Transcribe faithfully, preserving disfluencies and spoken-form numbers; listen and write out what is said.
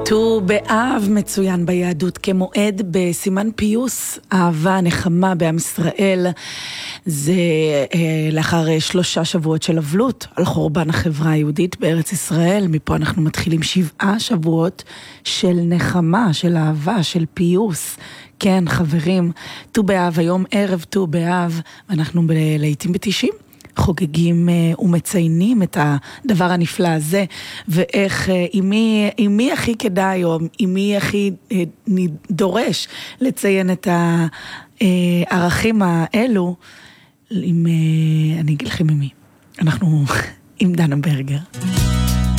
ט"ו באב מצוין ביהדות כמועד בסימן פיוס, אהבה, נחמה בעם ישראל. זה אה, לאחר שלושה שבועות של אבלות על חורבן החברה היהודית בארץ ישראל. מפה אנחנו מתחילים שבעה שבועות של נחמה, של אהבה, של פיוס. כן, חברים, ט"ו באב, היום ערב ט"ו באב, ואנחנו לעיתים בתשעים. חוגגים ומציינים את הדבר הנפלא הזה, ואיך, עם מי, עם מי הכי כדאי, או עם מי הכי דורש לציין את הערכים האלו, עם, אני אגיד לכם עם מי, אנחנו עם דנה ברגר.